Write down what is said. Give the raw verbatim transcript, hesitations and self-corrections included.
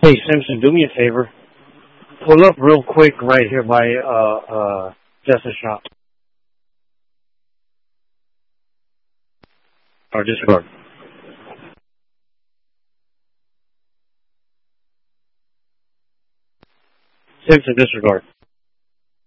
Hey, Simpson, do me a favor. Pull up real quick right here by uh uh Justice Shop. Or Discord. Simpson, disregard.